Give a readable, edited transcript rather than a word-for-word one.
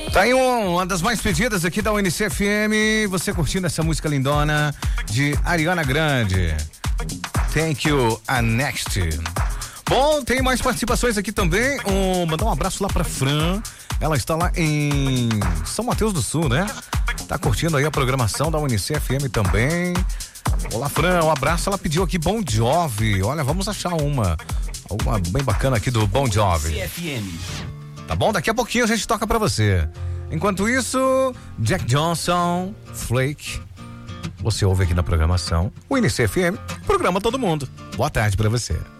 Tá aí uma das mais pedidas aqui da UNC FM. Você curtindo essa música lindona de Ariana Grande. Thank you, a next. Bom, tem mais participações aqui também. Mandar um abraço lá pra Fran. Ela está lá em São Mateus do Sul, né? Tá curtindo aí a programação da UNC FM também. Olá, Fran, um abraço. Ela pediu aqui Bon Jovi. Olha, vamos achar uma bem bacana aqui do Bon Jovi. Tá bom? Daqui a pouquinho a gente toca pra você. Enquanto isso, Jack Johnson, Flake. Você ouve aqui na programação. O UNC FM, programa todo mundo. Boa tarde pra você.